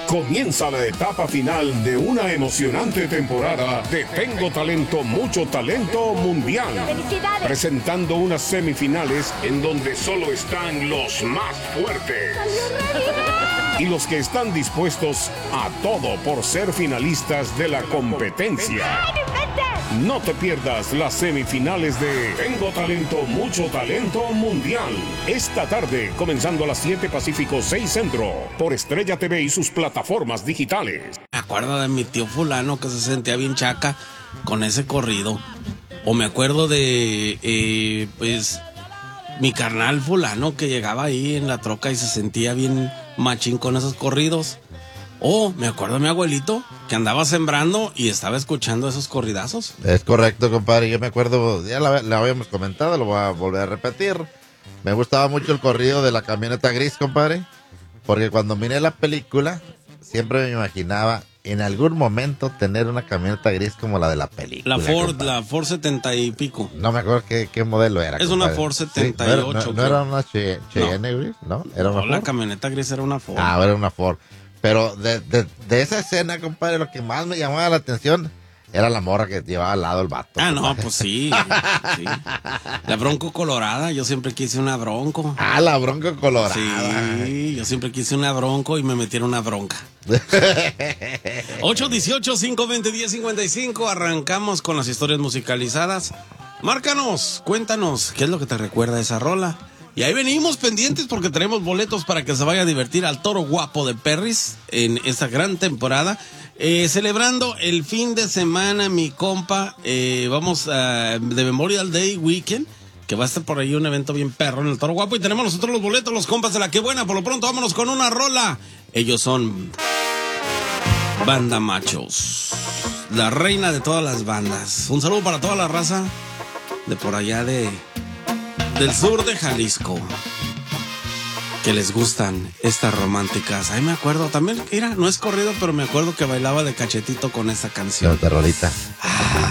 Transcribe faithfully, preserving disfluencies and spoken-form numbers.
Comienza la etapa final de una emocionante temporada de Tengo Talento, Mucho Talento Mundial. ¡Felicidades! Presentando unas semifinales en donde solo están los más fuertes. Y los que están dispuestos a todo por ser finalistas de la competencia. No te pierdas las semifinales de Tengo Talento, Mucho Talento Mundial. Esta tarde, comenzando a las siete Pacífico, seis Centro, por Estrella T V y sus plataformas digitales. Me acuerdo de mi tío fulano que se sentía bien chaca con ese corrido. O me acuerdo de, eh, pues, mi carnal fulano que llegaba ahí en la troca y se sentía bien machín con esos corridos. Oh, me acuerdo de mi abuelito que andaba sembrando y estaba escuchando esos corridazos. Es correcto, compadre. Yo me acuerdo, ya la, la habíamos comentado, lo voy a volver a repetir. Me gustaba mucho el corrido de la camioneta gris, compadre. Porque cuando miré la película, siempre me imaginaba en algún momento tener una camioneta gris como la de la película. La Ford, compadre. la Ford setenta y pico. No me acuerdo qué, qué modelo era. Es compadre. una Ford setenta y ocho. Sí, no, era, no, no era una Che- Cheyenne No. gris, ¿no? Era una No, la Ford. camioneta gris era una Ford. Ah, era una Ford. Pero de, de, de esa escena, compadre, lo que más me llamaba la atención era la morra que llevaba al lado el vato. Ah, no, compadre. pues sí, sí. La Bronco colorada, yo siempre quise una Bronco. Ah, la Bronco colorada. Sí, yo siempre quise una Bronco y me metieron una bronca. ocho dieciocho, cinco veinte, diez cincuenta y cinco, arrancamos con las historias musicalizadas. Márcanos, cuéntanos, ¿qué es lo que te recuerda esa rola? Y ahí venimos pendientes porque tenemos boletos para que se vaya a divertir al Toro Guapo de Perris en esta gran temporada. Eh, celebrando el fin de semana, mi compa, eh, vamos a, de Memorial Day Weekend, que va a estar por ahí un evento bien perro en el Toro Guapo. Y tenemos nosotros los boletos, los compas de La Que Buena. Por lo pronto, vámonos con una rola. Ellos son Banda Machos, la reina de todas las bandas. Un saludo para toda la raza de por allá de... del sur de Jalisco, que les gustan estas románticas. Ahí me acuerdo también, mira, no es corrido, pero me acuerdo que bailaba de cachetito con esta canción. Señor Terrorita.